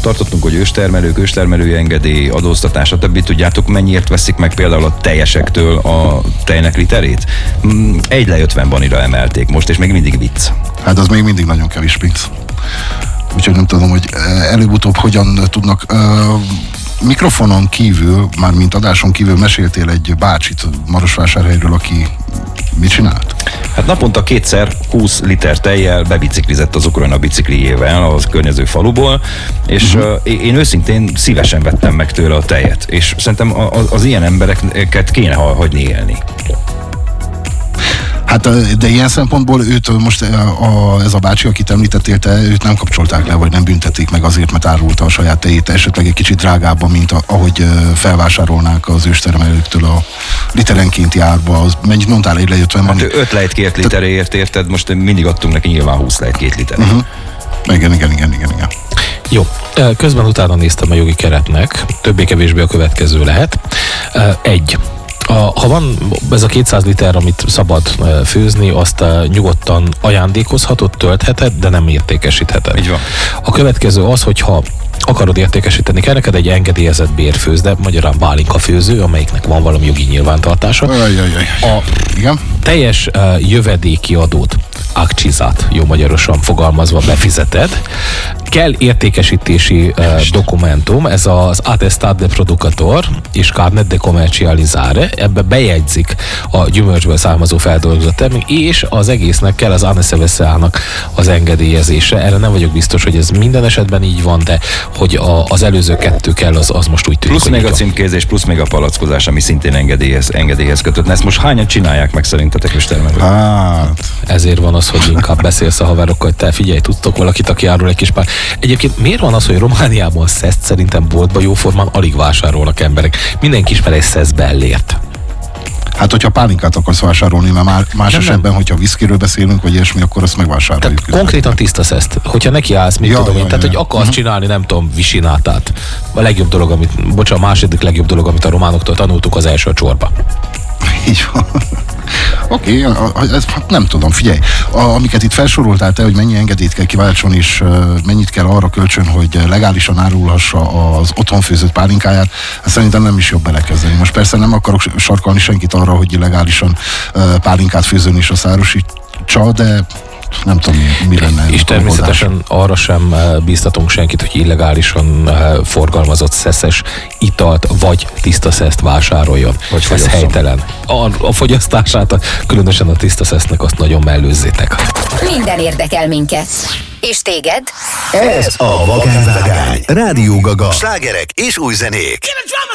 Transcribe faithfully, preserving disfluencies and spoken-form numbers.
tartottunk, hogy őstermelők, őstermelői engedély, adóztatás, stb. Tudjátok, mennyiért veszik meg például a teljesektől a tejnek literét? Egy le ötven banira emelték most, és még mindig vicc. Hát az még mindig nagyon kevés pénz. Úgyhogy nem tudom, hogy előbb-utóbb hogyan tudnak... Uh, mikrofonon kívül, már mint adáson kívül meséltél egy bácsit Marosvásárhelyről, aki mit csinált? Hát naponta kétszer húsz liter tejjel bebiciklizett az Ukrajna biciklijével a környező faluból, és uh-huh. uh, én őszintén szívesen vettem meg tőle a tejet, és szerintem az, az ilyen embereket kéne hagyni élni. Hát, de ilyen szempontból őt most a, ez a bácsi, akit említettél te, őt nem kapcsolták le, vagy nem büntették meg azért, mert árulta a saját tejét, esetleg egy kicsit drágábban, mint a, ahogy felvásárolnák az őstermelőktől a literenkénti árba. Az, mennyit mondtál, egy lejött van? Hát öt lejt két literéért, érted? Most mindig adtunk neki nyilván húsz lejt két liter. Uh-huh. Igen, igen, igen, igen, igen. Jó, közben utána néztem a jogi keretnek, többé-kevésbé a következő lehet. Egy. A, ha van ez a kétszáz liter, amit szabad e, főzni, azt e, nyugodtan ajándékozhatod, töltheted, de nem értékesítheted. Így van. A következő az, hogyha akarod értékesíteni, kell neked egy engedélyezett bérfőzde, magyarán bálinka főző, amelyiknek van valami jogi nyilvántartása. Ajajaj. A Igen? teljes e, jövedéki adót, akcizát, jó magyarosan fogalmazva befizeted. Kell értékesítési uh, dokumentum, ez az Attestat de Producator és Carnet de Commercializare, ebbe bejegyzik a gyümölcsből származó feldolgozott termék, és az egésznek kell az A N S E V S A-nak az engedélyezése. Erre nem vagyok biztos, hogy ez minden esetben így van, de hogy a, az előző kettő kell, az, az most úgy tűnik. Plusz még a címkézés, plusz még a palackozás, ami szintén engedélyhez, engedélyhez kötött. Ezt most hányan csinálják meg szerintetek őstermelők? Hát. Ezért van az, hogy inkább beszélsz a haverokkal, hogy te figyelj, tudtok valakit, aki árul egy kis pár. Egyébként miért van az, hogy Romániában szeszt szerintem boltba jóformán alig vásárolnak emberek? Mindenki ismer egy szeszt bellért. Hát, hogyha pálinkát akarsz vásárolni, mert már más nem, esetben, nem. hogyha viszkiről beszélünk, vagy ilyesmi, akkor azt megvásároljuk. Tehát konkrétan tiszta szeszt. Hogyha neki állsz, mit ja, tudom ja, én, ja, tehát, ja. hogy akarsz uh-huh. csinálni, nem tudom, visinátát. A legjobb dolog, amit, bocsánat, a második legjobb dolog, amit a románoktól tanultuk, az első a csorba. Így van. Oké, okay, nem tudom, figyelj, a, amiket itt felsoroltál te, hogy mennyi engedélyt kell kiváltson, és uh, mennyit kell arra kölcsön, hogy legálisan árulhassa az otthon főzött pálinkáját, ezt szerintem nem is jobb belekezdeni. Most persze nem akarok sarkalni senkit arra, hogy legálisan uh, pálinkát főzön és a szárosítsa, de nem tudom, mi, mi lenne. És természetesen arra sem bíztatunk senkit, hogy illegálisan forgalmazott szeszes italt vagy tiszta szeszt vásároljon. Vagy ez helytelen. A, a fogyasztását, különösen a tiszta szesznek azt nagyon mellőzzétek. Minden érdekel minket. És téged? Ez a Vagány Vágány. Rádió Gaga. Slágerek és új zenék.